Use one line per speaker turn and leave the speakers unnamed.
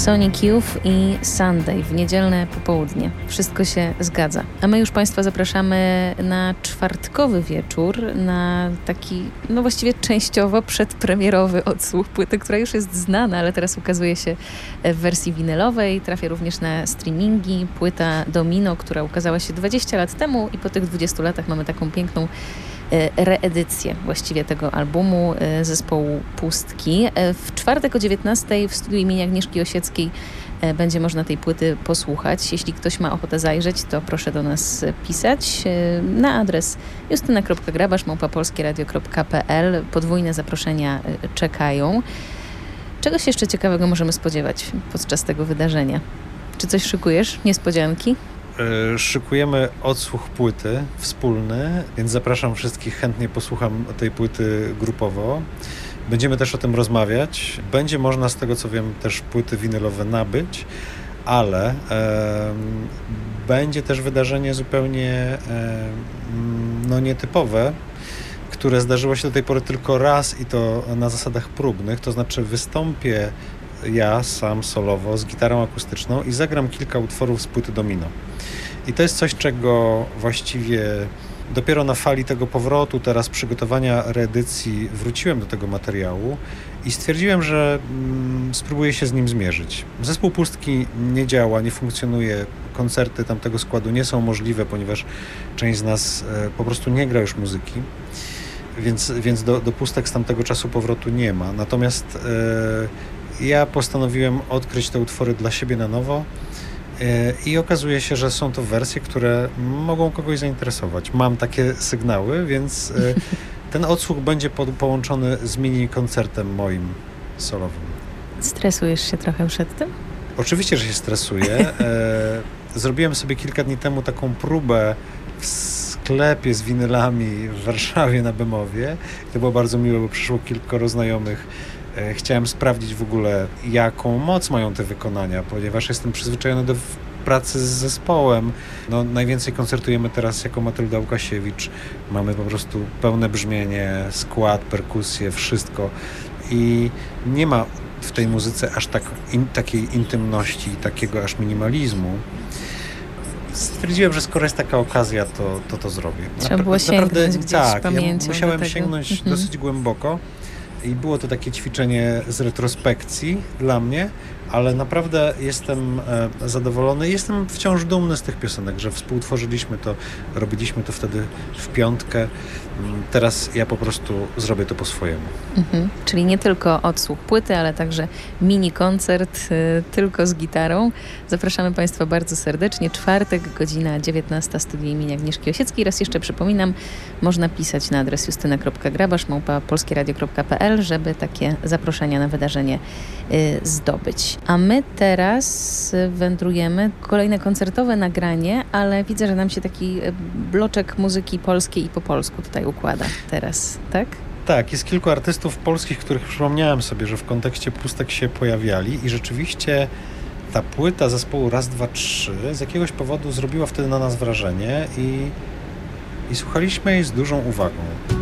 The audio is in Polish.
Sonic Youth i Sunday w niedzielne popołudnie. Wszystko się zgadza. A my już Państwa zapraszamy na czwartkowy wieczór, na taki, no właściwie częściowo przedpremierowy odsłuch płyty, która już jest znana, ale teraz ukazuje się w wersji winylowej. Trafia również na streamingi. Płyta Domino, która ukazała się 20 lat temu i po tych 20 latach mamy taką piękną reedycję właściwie tego albumu zespołu Pustki. W czwartek o 19:00 w studiu imienia Agnieszki Osieckiej będzie można tej płyty posłuchać. Jeśli ktoś ma ochotę zajrzeć, to proszę do nas pisać na adres justyna.grabasz@polskieradio.pl. Podwójne zaproszenia czekają. Czegoś jeszcze ciekawego możemy spodziewać podczas tego wydarzenia? Czy coś szykujesz? Niespodzianki?
Szykujemy odsłuch płyty wspólny, więc zapraszam wszystkich, chętnie posłucham tej płyty grupowo. Będziemy też o tym rozmawiać. Będzie można, z tego co wiem, też płyty winylowe nabyć, ale będzie też wydarzenie zupełnie nietypowe, które zdarzyło się do tej pory tylko raz i to na zasadach próbnych, to znaczy wystąpię ja sam solowo z gitarą akustyczną i zagram kilka utworów z płyty Domino. I to jest coś, czego właściwie dopiero na fali tego powrotu, teraz przygotowania reedycji, wróciłem do tego materiału i stwierdziłem, że spróbuję się z nim zmierzyć. Zespół Pustki nie działa, nie funkcjonuje, koncerty tamtego składu nie są możliwe, ponieważ część z nas po prostu nie gra już muzyki, więc do Pustek z tamtego czasu powrotu nie ma. Natomiast ja postanowiłem odkryć te utwory dla siebie na nowo i okazuje się, że są to wersje, które mogą kogoś zainteresować. Mam takie sygnały, więc ten odsłuch będzie połączony z mini koncertem moim solowym.
Stresujesz się trochę przed tym?
Oczywiście, że się stresuję. Zrobiłem sobie kilka dni temu taką próbę w sklepie z winylami w Warszawie na Bemowie. To było bardzo miłe, bo przyszło kilkoro znajomych. Chciałem sprawdzić w ogóle, jaką moc mają te wykonania, ponieważ jestem przyzwyczajony do pracy z zespołem. Najwięcej koncertujemy teraz jako Matylda Łukasiewicz. Mamy po prostu pełne brzmienie, skład, perkusję, wszystko. I nie ma w tej muzyce aż takiej intymności, takiego aż minimalizmu. Stwierdziłem, że skoro jest taka okazja, to zrobię.
Trzeba było sięgnąć gdzieś pamięcią.
Ja musiałem sięgnąć dosyć głęboko. I było to takie ćwiczenie z retrospekcji dla mnie, ale naprawdę jestem zadowolony. Jestem wciąż dumny z tych piosenek, że współtworzyliśmy to, robiliśmy to wtedy w piątkę. Teraz ja po prostu zrobię to po swojemu.
Czyli nie tylko odsłuch płyty, ale także mini koncert tylko z gitarą. Zapraszamy Państwa bardzo serdecznie. Czwartek, godzina 19:00, studio imienia Agnieszki Osieckiej. Raz jeszcze przypominam, można pisać na adres justyna.grabasz@polskieradio.pl, żeby takie zaproszenia na wydarzenie zdobyć. A my teraz wędrujemy. Kolejne koncertowe nagranie, ale widzę, że nam się taki bloczek muzyki polskiej i po polsku tutaj układa teraz, tak?
Tak, jest kilku artystów polskich, których przypomniałem sobie, że w kontekście Pustek się pojawiali i rzeczywiście ta płyta zespołu Raz, Dwa, Trzy z jakiegoś powodu zrobiła wtedy na nas wrażenie i słuchaliśmy jej z dużą uwagą.